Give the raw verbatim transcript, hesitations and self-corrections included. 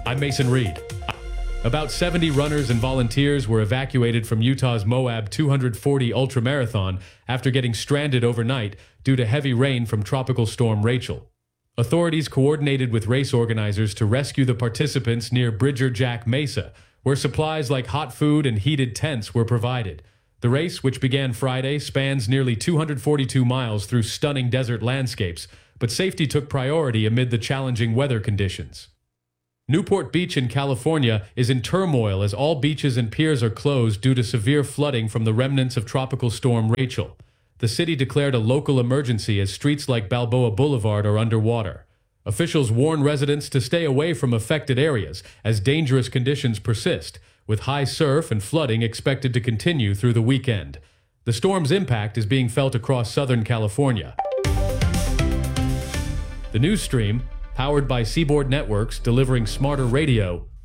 I'm Mason Reed. About seventy runners and volunteers were evacuated from Utah's Moab two hundred forty ultramarathon after getting stranded overnight due to heavy rain from Tropical Storm Rachel. Authorities coordinated with race organizers to rescue the participants near Bridger Jack Mesa, where supplies like hot food and heated tents were provided. The race, which began Friday, spans nearly two hundred forty-two miles through stunning desert landscapes, but safety took priority amid the challenging weather conditions. Newport Beach in California is in turmoil as all beaches and piers are closed due to severe flooding from the remnants of Tropical Storm Rachel. The city declared a local emergency as streets like Balboa Boulevard are underwater. Officials warn residents to stay away from affected areas as dangerous conditions persist, with high surf and flooding expected to continue through the weekend. The storm's impact is being felt across Southern California. The news stream, powered by Seaboard Networks delivering smarter radio,